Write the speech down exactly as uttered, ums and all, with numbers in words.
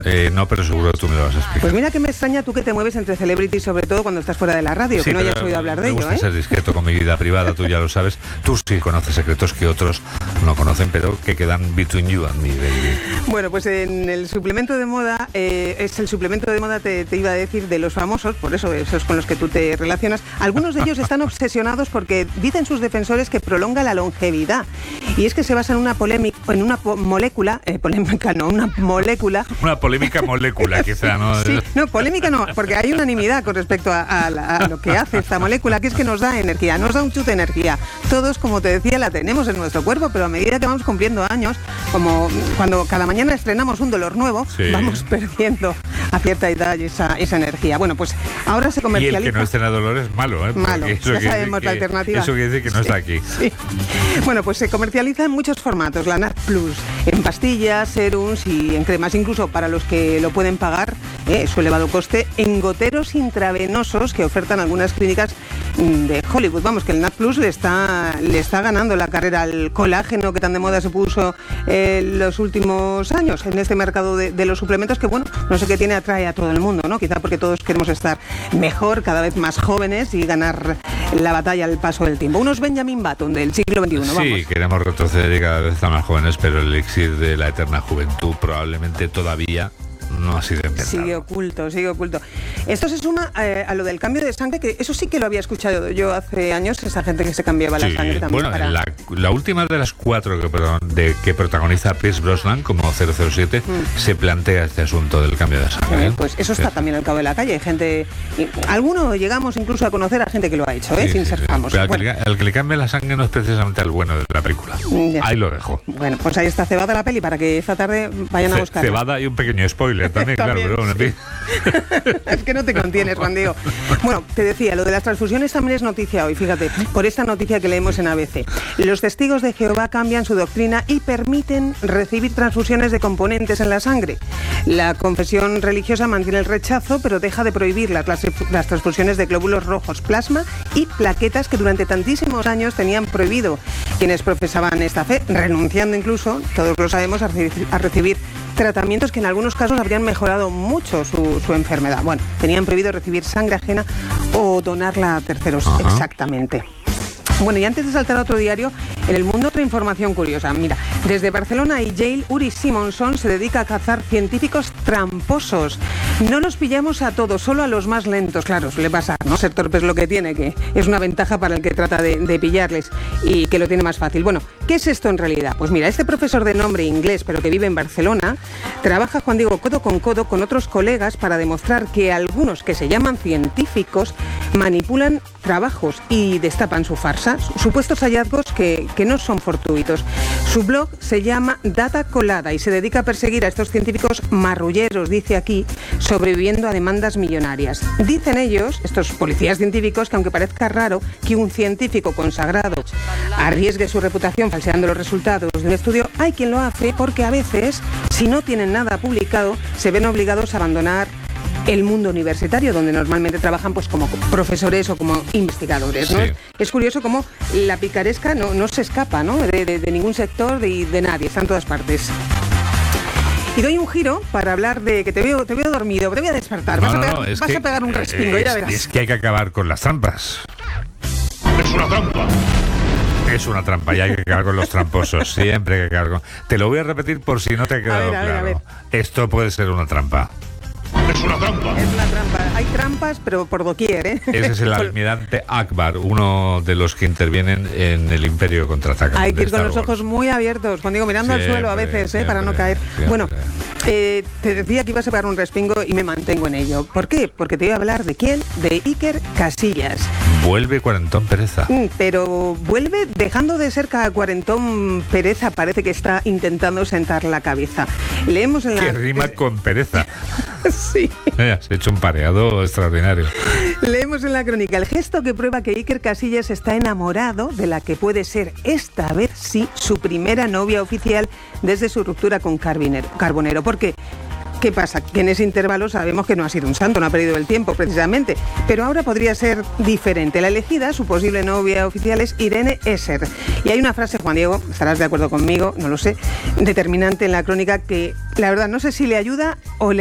Eh, no, pero seguro que tú me lo vas a explicar. Pues mira que me extraña tú que te mueves entre celebrities, sobre todo cuando estás fuera de la radio, sí, que no hayas oído hablar de ello, me gusta ¿eh? ser discreto con mi vida privada, tú ya lo sabes. Tú sí conoces secretos que otros no conocen, pero que quedan between you and me, baby. Bueno, pues en el suplemento de moda, eh, es el suplemento de moda, te, te iba a decir, de los famosos, por eso esos con los que tú te relacionas. Algunos de ellos están obsesionados porque dicen sus defensores que prolonga la longevidad. Y es que se basa en una polémica, en una po molécula, eh, polémica no, una molécula. Una polémica molécula, quizá, ¿no? Sí, no, polémica no, porque hay unanimidad con respecto a, a, la, a lo que hace esta molécula, que es que nos da energía, nos da un chute de energía. Todos, como te decía, la tenemos en nuestro cuerpo, pero a medida que vamos cumpliendo años, como cuando cada mañana estrenamos un dolor nuevo, sí, vamos perdiendo a cierta edad esa, esa energía. Bueno, pues ahora se comercializa. Y el que no estrena dolor es malo, ¿eh? Malo, eso ya sabemos que, la alternativa. Eso quiere decir que no está aquí. Sí. Bueno, pues se comercializa en muchos formatos, la Nat Plus, en pastillas, serums y en cremas, incluso para los que lo pueden pagar, eh, su elevado coste, en goteros intravenosos que ofertan algunas clínicas de Hollywood. Vamos, que el Nat Plus le está, le está ganando la carrera al colágeno que tan de moda se puso en los últimos años en este mercado de, de los suplementos, que bueno, no sé qué tiene, atrae a todo el mundo, ¿no? Quizá porque todos queremos estar mejor, cada vez más jóvenes y ganar la batalla al paso del tiempo. Unos Benjamin Button del siglo veintiuno, vamos. Sí, queremos retroceder y cada vez estar más jóvenes, pero el elixir de la eterna juventud probablemente todavía no ha sido inventado. Sigue oculto, sigue oculto. Esto se suma eh, a lo del cambio de sangre, que eso sí que lo había escuchado yo hace años, esa gente que se cambiaba sí, la sangre también. Bueno, para... la, la última de las cuatro que, perdón, de, que protagoniza Pierce Brosnan como cero cero siete, mm. se plantea este asunto del cambio de sangre. Eh, pues eso está sí. también al cabo de la calle. Hay gente, algunos llegamos incluso a conocer a gente que lo ha hecho, ¿eh? sí, sin sí, ser sí. famoso. Pero bueno. al, que, al que le cambie la sangre no es precisamente el bueno de la película. Ya ahí sí. lo dejo. Bueno, pues ahí está cebada la peli para que esta tarde vayan a buscar. Cebada y un pequeño spoiler también, también. claro, pero Sí. Es que no te contienes, Juan Diego. Bueno, te decía, lo de las transfusiones también es noticia hoy, fíjate, por esta noticia que leemos en A B C. Los testigos de Jehová cambian su doctrina y permiten recibir transfusiones de componentes en la sangre. La confesión religiosa mantiene el rechazo, pero deja de prohibir las, las transfusiones de glóbulos rojos, plasma y plaquetas que durante tantísimos años tenían prohibido quienes profesaban esta fe, renunciando incluso, todos lo sabemos, a recibir, a recibir tratamientos que en algunos casos habrían mejorado mucho su, su enfermedad. Bueno, tenían prohibido recibir sangre ajena o donarla a terceros. Ajá. Exactamente. Bueno, y antes de saltar a otro diario, en El Mundo otra información curiosa. Mira, desde Barcelona y Yale, Uri Simonson se dedica a cazar científicos tramposos. No los pillamos a todos, solo a los más lentos. Claro, suele pasar, ¿no? Ser torpe es lo que tiene, que es una ventaja para el que trata de, de pillarles y que lo tiene más fácil. Bueno, ¿qué es esto en realidad? Pues mira, este profesor de nombre inglés, pero que vive en Barcelona, trabaja, Juan Diego, codo con codo con otros colegas para demostrar que algunos que se llaman científicos manipulan trabajos y destapan su farsa, supuestos hallazgos que, que no son fortuitos. Su blog se llama Data Colada y se dedica a perseguir a estos científicos marrulleros, dice aquí, sobreviviendo a demandas millonarias. Dicen ellos, estos policías científicos, que aunque parezca raro que un científico consagrado arriesgue su reputación falseando los resultados de un estudio, hay quien lo hace porque a veces, si no tienen nada publicado, se ven obligados a abandonar el mundo universitario, donde normalmente trabajan pues como profesores o como investigadores, ¿no? Sí. Es curioso cómo la picaresca no, no se escapa, ¿no? de, de, de ningún sector, de, de nadie, está en todas partes. Y doy un giro para hablar de que te veo, te veo dormido, te voy a despertar, no, vas, a pegar, no, no, vas que, a pegar un respingo, es, ya verás. Es que hay que acabar con las trampas. Es una trampa. Es una trampa y hay que acabar con los tramposos. Siempre hay que acabar con... Te lo voy a repetir por si no te ha quedado a ver, a ver, claro. A ver. Esto puede ser una trampa. Es una trampa. Es una trampa. Hay trampas, pero por doquier, ¿eh? Ese es el almirante Akbar, uno de los que intervienen en el Imperio Contraataca. Hay que ir con los ojos muy abiertos, cuando digo mirando siempre, al suelo a veces, ¿eh? Siempre, para no caer. Siempre. Bueno, eh, te decía que ibas a pegar un respingo y me mantengo en ello. ¿Por qué? Porque te iba a hablar de quién, de Iker Casillas. Vuelve Cuarentón Pereza. Mm, pero vuelve dejando de ser cada Cuarentón Pereza, parece que está intentando sentar la cabeza. Leemos en la... Que rima con pereza. Sí. Has hecho un pareado extraordinario. Leemos en la crónica el gesto que prueba que Iker Casillas está enamorado de la que puede ser esta vez sí su primera novia oficial desde su ruptura con Carbonero. ¿Por qué? ¿Qué pasa? Que en ese intervalo sabemos que no ha sido un santo, no ha perdido el tiempo precisamente, pero ahora podría ser diferente. La elegida, su posible novia oficial, es Irene Esser. Y hay una frase, Juan Diego, estarás de acuerdo conmigo, no lo sé, determinante en la crónica que la verdad no sé si le ayuda o le